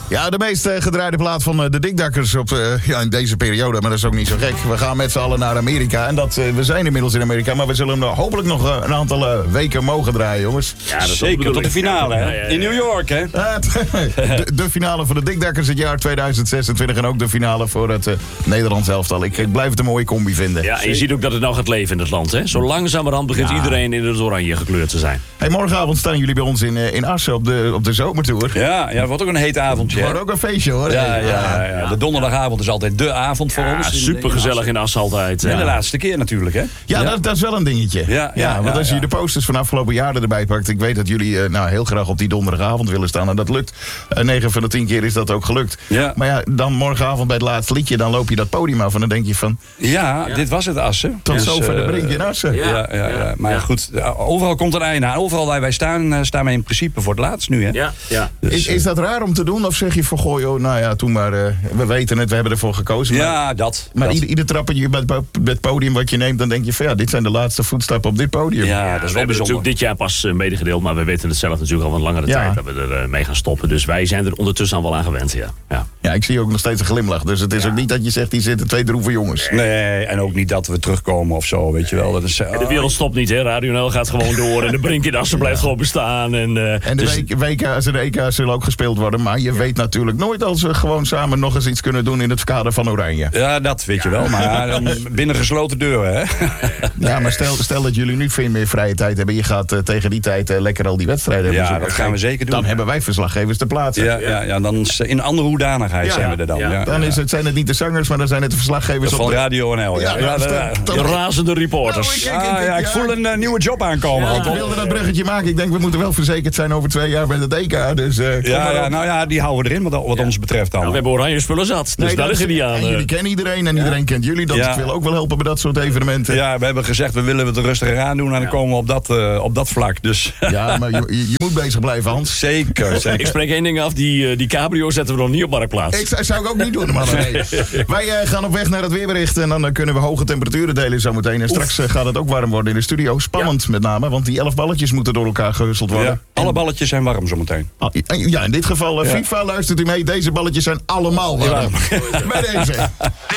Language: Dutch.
Ja, de meest gedraaide plaat van de Dikdakkers in deze periode. Maar dat is ook niet zo gek. We gaan met z'n allen naar Amerika. En we zijn inmiddels in Amerika. Maar we zullen hem hopelijk nog een aantal weken mogen draaien, jongens. Ja, dat is zeker tot de finale, hè? In New York, hè? De finale voor de Dikdakkers het jaar 2026. En ook de finale voor het Nederlands elftal. Ik blijf het een mooie combi vinden. Ja, en je ziet ook dat het nou gaat leven in het land, hè? Zo langzamerhand begint iedereen in het oranje gekleurd te zijn. Hey, morgenavond staan jullie bij ons in Assen op de zomertour. Ja, het wordt ook een heet avondje. Het wordt ook een feestje, hoor. Ja. De donderdagavond is altijd de avond voor ons. Supergezellig in Assen altijd. En de laatste keer natuurlijk, hè? Ja, dat is wel een dingetje. Want als je de posters van afgelopen jaren erbij pakt... ik weet dat jullie heel graag op die donderdagavond willen staan. En dat lukt. 9 van de 10 keer is dat ook gelukt. Ja. Maar ja, dan morgenavond bij het laatste liedje... dan loop je dat podium af en dan denk je van... Ja, dit was het Assen. Tot zover de brink in Assen. Ja. Maar goed, overal komt een einde aan. Overal waar wij staan we in principe voor het laatst nu, hè? Ja. Dus, is dat raar om te doen? Of zeg je van, toen maar... we weten het, we hebben ervoor gekozen. Maar ieder trappetje bij het podium wat je neemt... dan denk je van, dit zijn de laatste voetstappen op dit podium. Ja, dat is wel we hebben bijzonder. natuurlijk dit jaar pas medegedeeld... maar we weten het zelf natuurlijk al wat langere tijd... dat we er mee gaan stoppen. Dus wij zijn er ondertussen al wel aan gewend, Ja, ik zie ook nog steeds een glimlach. Dus het is ook niet dat je zegt, die zitten 2 droeve jongens. Nee, en ook niet dat we terugkomen of zo, weet je wel. Dat is, de wereld stopt niet, hè. Radio NL gaat gewoon door... en de brink in Assen blijft gewoon bestaan. En de WK's en de EK's zullen ook gespeeld worden... maar je weet natuurlijk nooit als we gewoon samen nog eens iets kunnen doen... in het kader van Oranje. Ja, dat weet je wel, maar dan binnen gesloten deuren, hè? Ja, maar stel dat jullie nu veel meer vrije tijd hebben... je gaat tegen die tijd lekker al die wedstrijden hebben. Ja, dat gaan we zeker doen. Dan hebben wij verslaggevers te plaatsen. Ja, dan in andere hoedanigheid zijn we er dan. Dan zijn het niet de zangers, maar dan zijn het de verslaggevers van Radio NL. De razende reporters. Ik voel een nieuwe job aankomen. Ik wilde dat bruggetje maken. Ik denk, we moeten wel verzekerd zijn over 2 jaar met het EK. Dus, die houden we erin wat ons betreft dan. We hebben oranje spullen zat, dus daar is er niet aan. En jullie kennen iedereen en iedereen kent jullie. Ik wil ook wel helpen bij dat soort evenementen. Ja, we hebben gezegd, we willen het rustiger aan doen en dan komen we op dat vlak. Dus. Ja, maar je moet bezig blijven, Hans. Zeker. Ik spreek 1 ding af, die cabrio zetten we nog niet op Marktplaats. Zou ik ook niet doen, man. Nee. Wij gaan op weg naar het weerbericht en dan kunnen we hoge temperaturen delen zometeen. En straks gaat het ook warm worden in de studio. Spannend met name, want die 11 balletjes moeten door elkaar gehusteld worden. Ja, alle balletjes zijn warm zometeen. Ja, in dit geval FIFA, luistert u mee. Deze balletjes zijn allemaal warm. Bij deze.